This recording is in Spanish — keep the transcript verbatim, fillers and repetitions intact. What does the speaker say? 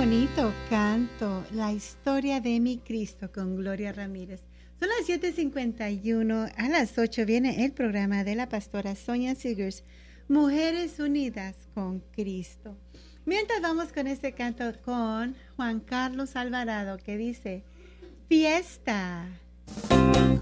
bonito canto, La historia de mi Cristo con Gloria Ramírez. Son las siete cincuenta y uno, a las ocho viene el programa de la pastora Sonia Seegers, Mujeres Unidas con Cristo. Mientras vamos con este canto con Juan Carlos Alvarado que dice, fiesta.